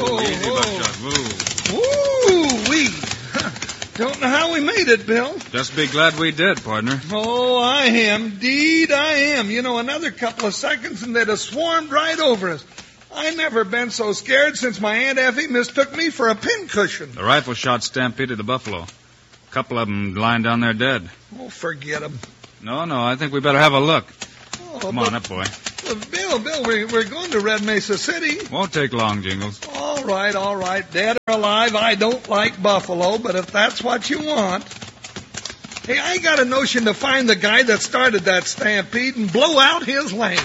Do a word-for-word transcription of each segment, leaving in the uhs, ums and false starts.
whoa, Easy, whoa. Buckshot. Woo. Woo-wee. Don't know how we made it, Bill. Just be glad we did, partner. Oh, I am. Deed I am. You know, another couple of seconds and they'd have swarmed right over us. I never been so scared since my Aunt Effie mistook me for a pincushion. The rifle shot stampeded the buffalo. A couple of them lying down there dead. Oh, forget 'em. No, no, I think we better have a look. Oh, Come but, on up, boy. but Bill, Bill, we're, we're going to Red Mesa City. Won't take long, Jingles. All right, all right. Dead or alive, I don't like buffalo, but if that's what you want. Hey, I got a notion to find the guy that started that stampede and blow out his lamb.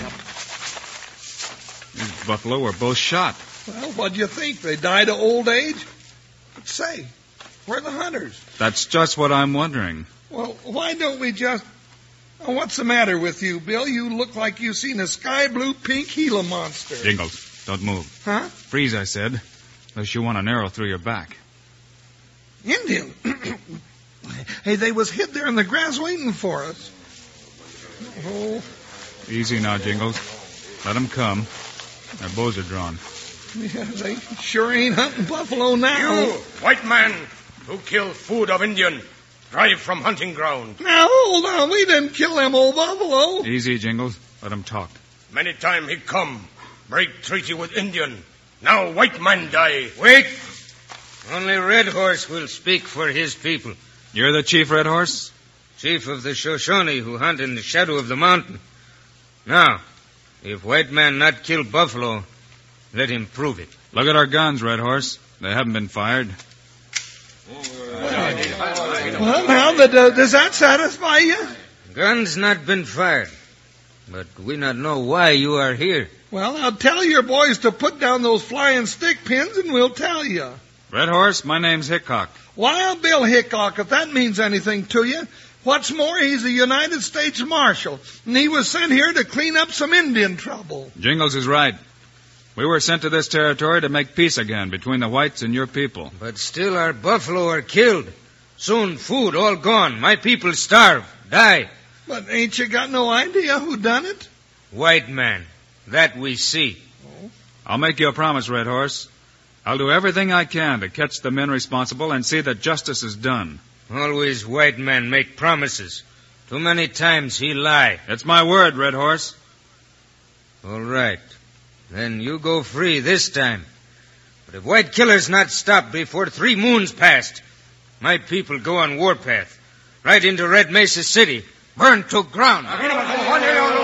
These buffalo were both shot. Well, what'd you think? They died of old age? But say, we're the hunters. That's just what I'm wondering. Well, why don't we just... Oh, what's the matter with you, Bill? You look like you've seen a sky blue pink Gila monster. Jingles, don't move. Huh? Freeze, I said, unless you want an arrow through your back. Indian. Hey, they was hid there in the grass waiting for us. Oh, Easy now, Jingles. Let them come. Their bows are drawn. yeah, they sure ain't hunting buffalo now. You, white man, who kill food of Indian, drive from hunting ground. Now, hold on. We didn't kill them old buffalo. Easy, Jingles. Let them talk. Many time he come, break treaty with Indian. Now white man die. Wait! Only Red Horse will speak for his people. You're the chief, Red Horse? Chief of the Shoshone who hunt in the shadow of the mountain. Now, if white man not kill buffalo, let him prove it. Look at our guns, Red Horse. They haven't been fired. Well, now, that, uh, does that satisfy you? Guns not been fired. But we not know why you are here. Well, I'll tell your boys to put down those flying stick pins and we'll tell you. Red Horse, my name's Hickok. Well, Bill Hickok, if that means anything to you. What's more, he's a United States Marshal, and he was sent here to clean up some Indian trouble. Jingles is right. We were sent to this territory to make peace again between the whites and your people. But still our buffalo are killed. Soon food all gone. My people starve, die. But ain't you got no idea who done it? White man. That we see. I'll make you a promise, Red Horse. I'll do everything I can to catch the men responsible and see that justice is done. Always white man make promises. Too many times he lie. It's my word, Red Horse. All right. Then you go free this time. But if white killers not stopped before three moons passed, my people go on warpath, right into Red Mesa City, burned to ground.